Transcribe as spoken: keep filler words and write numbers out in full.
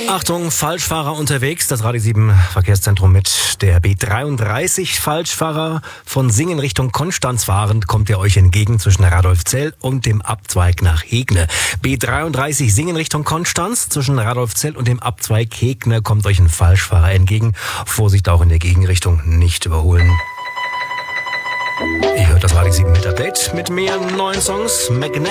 Achtung, Falschfahrer unterwegs. Das Radio sieben Verkehrszentrum mit der B dreiunddreißig. Falschfahrer von Singen Richtung Konstanz fahrend kommt er euch entgegen zwischen Radolfzell und dem Abzweig nach Hegne. B dreiunddreißig Singen Richtung Konstanz. Zwischen Radolfzell und dem Abzweig Hegne kommt euch ein Falschfahrer entgegen. Vorsicht, auch in der Gegenrichtung nicht überholen. Ihr hört das Radio sieben mit Update mit mehr neuen Songs. Magnet